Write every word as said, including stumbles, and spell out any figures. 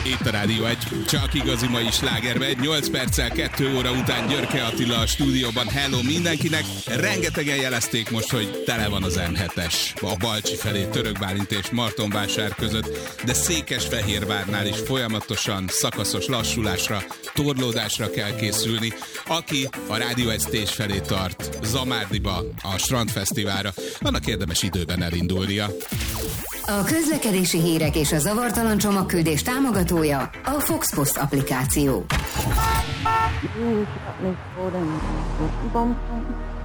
Itt a Rádió egy, csak igazi mai sláger megy. nyolc perccel kettő óra után Györke Attila a stúdióban. Hello mindenkinek! Rengetegen jelezték most, hogy tele van az em hetes a Balcsi felé, Török Bálint és Martonvásár között, de Székesfehérvárnál is folyamatosan szakaszos lassulásra, torlódásra kell készülni. Aki a Rádió egy stage felé tart, Zamárdiba, a Strandfesztiválra, annak érdemes időben elindulnia. A közlekedési hírek és a zavartalan csomagküldés támogatója a Fox Post applikáció.